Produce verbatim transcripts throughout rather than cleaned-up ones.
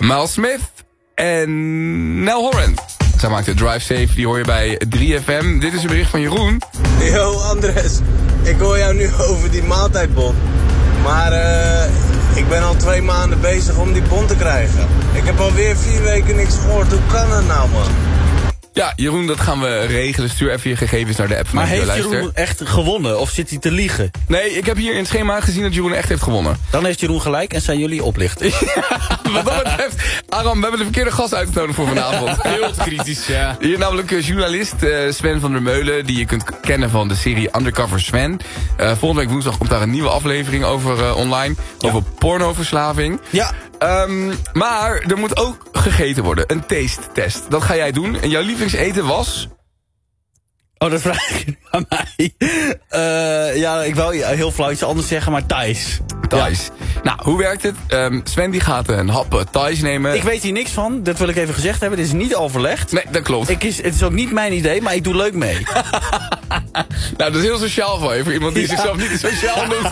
Miles Smith en Nell Horan. Zij maakt de Drive Safe, die hoor je bij drie F M. Dit is een bericht van Jeroen. Yo Andres, ik hoor jou nu over die maaltijdbon. Maar uh, ik ben al twee maanden bezig om die bon te krijgen. Ik heb alweer vier weken niks gehoord. Hoe kan dat nou, man? Ja, Jeroen, dat gaan we regelen. Stuur even je gegevens naar de app van Maar heeft Luister. Jeroen echt gewonnen? Of zit hij te liegen? Nee, ik heb hier in het schema gezien dat Jeroen echt heeft gewonnen. Dan heeft Jeroen gelijk en zijn jullie oplichters. Wat dat betreft, Aram, we hebben de verkeerde gast uitgenodigd voor vanavond. Heel kritisch, ja. Hier namelijk uh, journalist uh, Sven van der Meulen, die je kunt kennen van de serie Undercover Sven. Uh, volgende week woensdag komt daar een nieuwe aflevering over uh, online. Ja. Over pornoverslaving. Ja. Um, maar er moet ook gegeten worden. Een taste test. Dat ga jij doen. En jouw lievelingseten was? Oh, dat vraag je aan mij. Uh, ja, ik wou heel flauw iets anders zeggen, maar Thais. Thais. Ja. Nou, hoe werkt het? Um, Sven die gaat een hap uh, Thais nemen. Ik weet hier niks van. Dat wil ik even gezegd hebben. Dit is niet overlegd. Nee, dat klopt. Ik is, het is ook niet mijn idee, maar ik doe leuk mee. Nou, dat is heel sociaal van je. Voor iemand die ja. zichzelf niet sociaal noemt.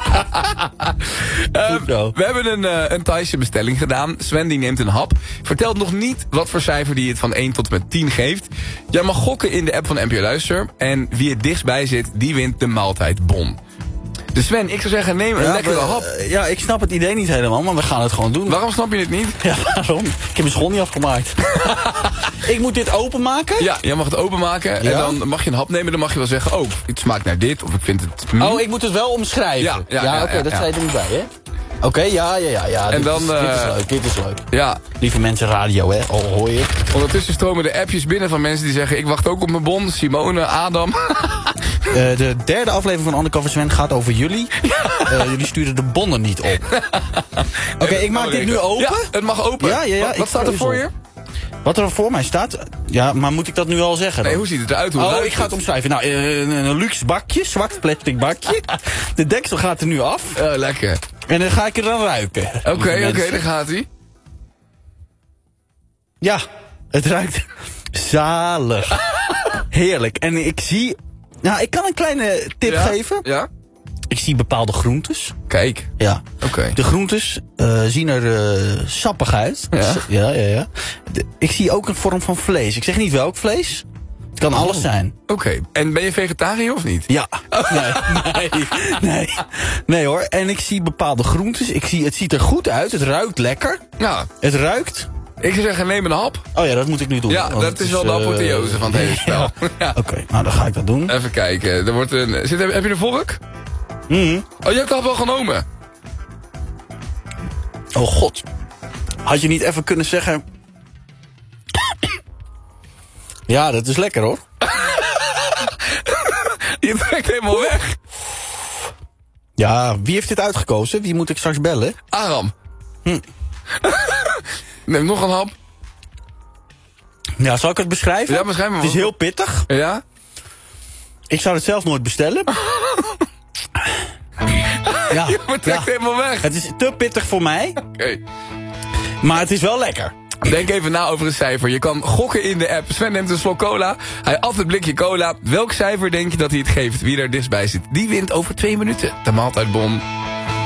um, we hebben een, uh, een Thaise bestelling gedaan. Sven die neemt een hap. Vertelt nog niet wat voor cijfer die het van één tot en met tien geeft. Jij mag gokken in de app van N P O Luister. En wie het dichtstbij zit, die wint de maaltijdbon. Dus Sven, ik zou zeggen, neem een ja, lekkere we, hap. Uh, ja, ik snap het idee niet helemaal, maar we gaan het gewoon doen. Waarom snap je het niet? Ja, waarom? Ik heb mijn school niet afgemaakt. Ik moet dit openmaken? Ja, jij mag het openmaken. Ja? En dan mag je een hap nemen. Dan mag je wel zeggen, oh, het smaakt naar dit. Of ik vind het... Mm. Oh, ik moet het wel omschrijven. Ja, ja, ja, ja oké, okay, ja, dat ja. zei je er niet bij, hè? Oké, okay, ja, ja, ja. ja. En dit, dan, is, uh, dit is leuk, dit is leuk. Ja. Lieve mensen, radio, hè? Oh, hoor je. Ondertussen stromen de appjes binnen van mensen die zeggen, ik wacht ook op mijn bon. Simone, Adam. uh, de derde aflevering van Undercover Sven gaat over jullie. Uh, jullie sturen de bonnen niet op. Oké, okay, ik maak dit nu open. Ja, het mag open. Ja, ja, ja. Wat, wat staat er voor je? Wat er voor mij staat? Ja, maar moet ik dat nu al zeggen dan? Nee, hoe ziet het eruit? Hoe oh, ik ga het omschrijven. Nou, een, een luxe bakje, zwart plastic bakje. De deksel gaat er nu af. Oh, lekker. En dan ga ik er dan ruiken. Oké, oké, okay, daar gaat hij. Ja, het ruikt zalig. Heerlijk. En ik zie... Nou, ik kan een kleine tip ja? geven. Ja? Ik zie bepaalde groentes. Kijk. Ja. Oké. Okay. De groentes uh, zien er uh, sappig uit. Ja. Ja, ja, ja. De, ik zie ook een vorm van vlees. Ik zeg niet welk vlees. Het kan oh. alles zijn. Oké. Okay. En ben je vegetariër of niet? Ja. Nee, nee, nee. Nee hoor. En ik zie bepaalde groentes. Ik zie, het ziet er goed uit. Het ruikt lekker. Ja. Het ruikt... Ik zou zeggen, neem een hap. Oh ja, dat moet ik nu doen. Ja, dat is, is wel de apotheose uh, van het hele spel. Ja. Ja. Oké, okay, nou dan ga ik dat doen. Even kijken. Er wordt een... Zit, heb je een vork? Mm-hmm. Oh, je hebt de hap wel genomen. Oh god. Had je niet even kunnen zeggen... Ja, dat is lekker hoor. Je trekt helemaal weg. Ja, wie heeft dit uitgekozen? Wie moet ik straks bellen? Aram. Hm. Neem nog een hap. Ja, zal ik het beschrijven? Ja, beschrijf maar. Het is heel pittig. Ja? Ik zou het zelf nooit bestellen. Ja, je trekt ja. helemaal weg. Het is te pittig voor mij. Oké. Okay. Maar het is wel lekker. Denk even na over een cijfer. Je kan gokken in de app. Sven neemt een slok cola. Hij at het blikje cola. Welk cijfer denk je dat hij het geeft? Wie er dichtstbij zit, die wint over twee minuten de maaltijdbon.